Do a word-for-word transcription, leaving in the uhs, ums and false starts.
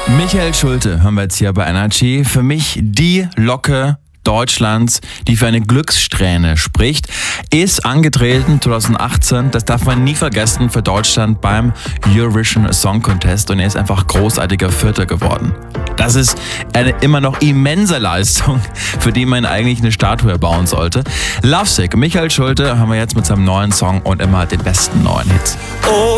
Michael Schulte hören wir jetzt hier bei Energy. Für mich die Locke Deutschlands, die für eine Glückssträhne spricht, ist angetreten zwanzig achtzehn, das darf man nie vergessen, für Deutschland beim Eurovision Song Contest, und er ist einfach großartiger Vierter geworden. Das ist eine immer noch immense Leistung, für die man eigentlich eine Statue bauen sollte. Lovesick, Michael Schulte haben wir jetzt mit seinem neuen Song und immer den besten neuen Hits. Oh.